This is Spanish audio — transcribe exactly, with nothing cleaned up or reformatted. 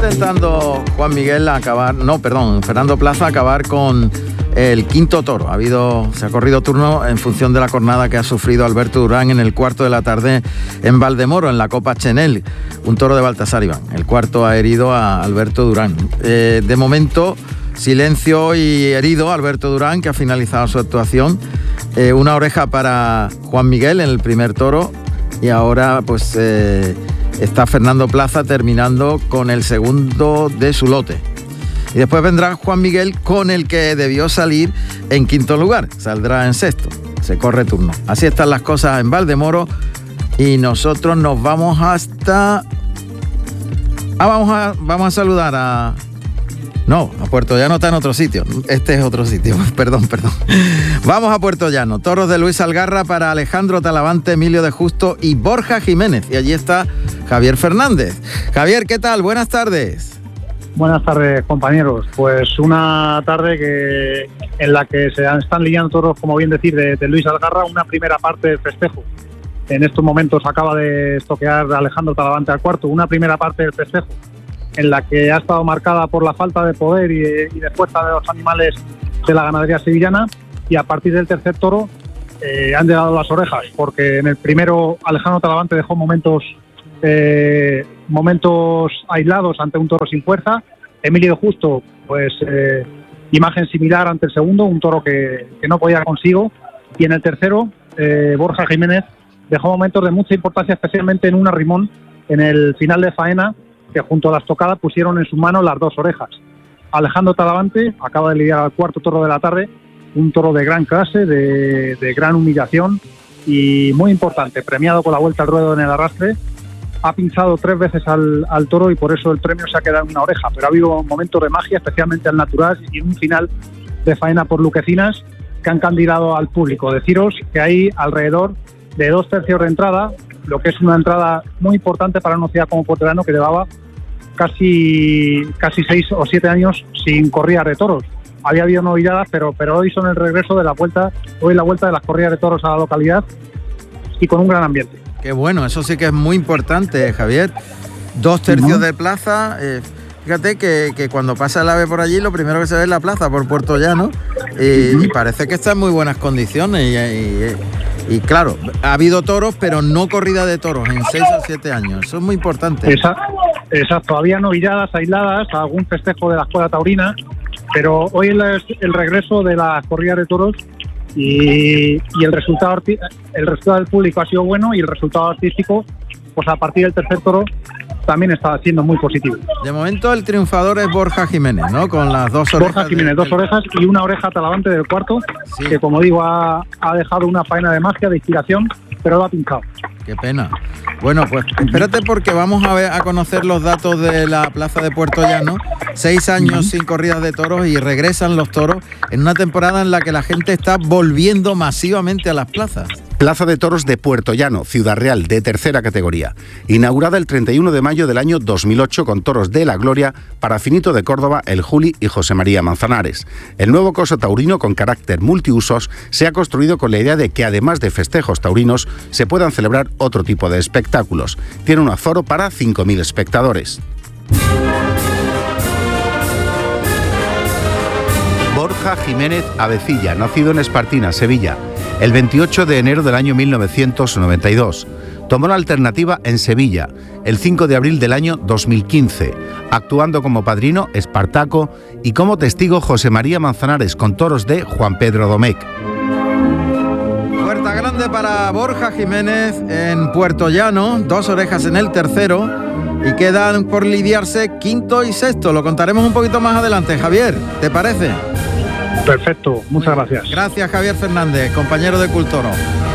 intentando Juan Miguel acabar, no, perdón, Fernando Plaza acabar con el quinto toro. Ha habido, se ha corrido turno en función de la cornada que ha sufrido Alberto Durán en el cuarto de la tarde en Valdemoro, en la Copa Chenel, un toro de Baltasar Iván. El cuarto ha herido a Alberto Durán. Eh, de momento, silencio y herido Alberto Durán, que ha finalizado su actuación. Eh, una oreja para Juan Miguel en el primer toro y ahora pues eh, está Fernando Plaza terminando con el segundo de su lote. Y después vendrá Juan Miguel con el que debió salir en quinto lugar. Saldrá en sexto. Se corre turno. Así están las cosas en Valdemoro. Y nosotros nos vamos hasta... Ah, vamos a, vamos a saludar a... No, a Puerto Llano está en otro sitio. Este es otro sitio. Perdón, perdón. Vamos a Puerto Llano. Toros de Luis Algarra para Alejandro Talavante, Emilio de Justo y Borja Jiménez. Y allí está Javier Fernández. Javier, ¿qué tal? Buenas tardes. Buenas tardes, compañeros. Pues una tarde que en la que se están lidiando toros, como bien decir, de, de Luis Algarra, una primera parte del festejo. En estos momentos acaba de estoquear Alejandro Talavante al cuarto, una primera parte del festejo, en la que ha estado marcada por la falta de poder y de, y de fuerza de los animales de la ganadería sevillana, y a partir del tercer toro eh, han llegado las orejas, porque en el primero Alejandro Talavante dejó momentos... Eh, momentos aislados ante un toro sin fuerza. Emilio Justo, pues eh, imagen similar ante el segundo, un toro que, que no podía consigo, y en el tercero eh, Borja Jiménez dejó momentos de mucha importancia, especialmente en un arrimón en el final de faena, que junto a la estocada pusieron en sus manos las dos orejas. Alejandro Talavante acaba de lidiar al cuarto toro de la tarde, un toro de gran clase, de, de gran humillación y muy importante, premiado con la vuelta al ruedo en el arrastre. Ha pinchado tres veces al, al toro y por eso el premio se ha quedado en una oreja, pero ha habido momentos de magia, especialmente al natural, y un final de faena por luquecinas que han candidado al público. Deciros que hay alrededor de dos tercios de entrada, lo que es una entrada muy importante para una ciudad como Puerto Llano, que llevaba casi, casi seis o siete años sin corridas de toros. Había habido novedades, pero, pero hoy son el regreso de la vuelta, hoy la vuelta de las corridas de toros a la localidad y con un gran ambiente. Qué bueno, eso sí que es muy importante, Javier. Dos tercios de plaza. Eh, fíjate que, que cuando pasa el ave por allí, lo primero que se ve es la plaza por Puerto Llano. Y, y parece que está en muy buenas condiciones. Y, y, y claro, ha habido toros, pero no corrida de toros en seis o siete años. Eso es muy importante. Exacto, había novilladas aisladas, algún festejo de la escuela taurina, pero hoy es el regreso de las corridas de toros. Y, y el resultado el resultado del público ha sido bueno, y el resultado artístico, pues a partir del tercer toro, también está siendo muy positivo. De momento el triunfador es Borja Jiménez, ¿no? Con las dos orejas. Borja Jiménez, de... dos orejas y una oreja Talavante del cuarto, sí. Que como digo ha, ha dejado una faena de magia, de inspiración, pero lo ha pinchado. Qué pena. Bueno, pues espérate, porque vamos a ver, a conocer los datos de la plaza de Puerto Llano. Seis años uh-huh. sin corridas de toros, y regresan los toros en una temporada en la que la gente está volviendo masivamente a las plazas. Plaza de Toros de Puerto Llano, Ciudad Real, de tercera categoría. Inaugurada el treinta y uno de mayo del año dos mil ocho con toros de la Gloria para Finito de Córdoba, El Juli y José María Manzanares. El nuevo coso taurino, con carácter multiusos, se ha construido con la idea de que, además de festejos taurinos, se puedan celebrar otro tipo de espectáculos. Tiene un aforo para cinco mil espectadores. Borja Jiménez Avecilla, nacido en Espartina, Sevilla, el veintiocho de enero del año mil novecientos noventa y dos. Tomó la alternativa en Sevilla el cinco de abril del año dos mil quince, actuando como padrino Espartaco y como testigo José María Manzanares, con toros de Juan Pedro Domecq. Puerta grande para Borja Jiménez en Puerto Llano, dos orejas en el tercero, y quedan por lidiarse quinto y sexto. Lo contaremos un poquito más adelante, Javier, ¿te parece? Perfecto, muchas gracias. Gracias, Javier Fernández, compañero de Cultoro.